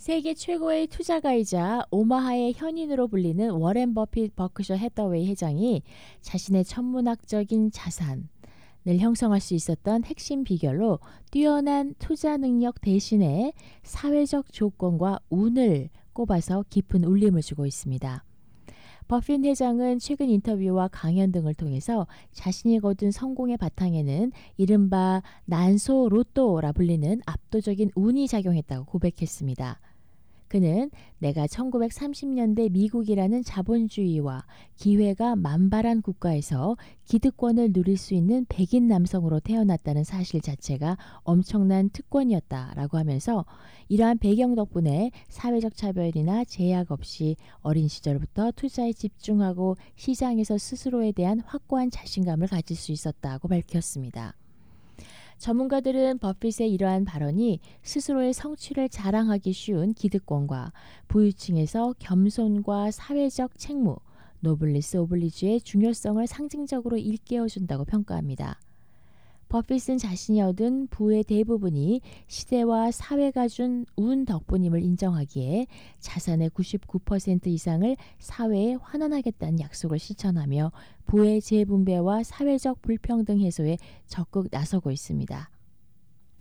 세계 최고의 투자가이자 오마하의 현인으로 불리는 워렌 버핏 버크셔 해더웨이 회장이 자신의 천문학적인 자산을 형성할 수 있었던 핵심 비결로 뛰어난 투자 능력 대신에 사회적 조건과 운을 꼽아서 깊은 울림을 주고 있습니다. 버핏 회장은 최근 인터뷰와 강연 등을 통해서 자신이 거둔 성공의 바탕에는 이른바 난소 로또라 불리는 압도적인 운이 작용했다고 고백했습니다. 그는 내가 1930년대 미국이라는 자본주의와 기회가 만발한 국가에서 기득권을 누릴 수 있는 백인 남성으로 태어났다는 사실 자체가 엄청난 특권이었다라고 하면서 이러한 배경 덕분에 사회적 차별이나 제약 없이 어린 시절부터 투자에 집중하고 시장에서 스스로에 대한 확고한 자신감을 가질 수 있었다고 밝혔습니다. 전문가들은 버핏의 이러한 발언이 스스로의 성취를 자랑하기 쉬운 기득권과 부유층에서 겸손과 사회적 책무, 노블리스 오블리주의 중요성을 상징적으로 일깨워준다고 평가합니다. 버핏은 자신이 얻은 부의 대부분이 시대와 사회가 준 운 덕분임을 인정하기에 자산의 99% 이상을 사회에 환원하겠다는 약속을 실천하며 부의 재분배와 사회적 불평등 해소에 적극 나서고 있습니다.